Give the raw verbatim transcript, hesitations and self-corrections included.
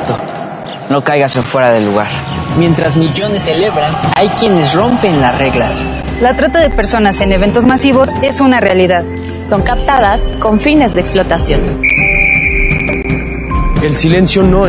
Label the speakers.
Speaker 1: respeto. No caigas en fuera del lugar. Mientras millones celebran, hay quienes rompen las reglas.
Speaker 2: La trata de personas en eventos masivos es una realidad.
Speaker 3: Son captadas con fines de explotación.
Speaker 4: El silencio no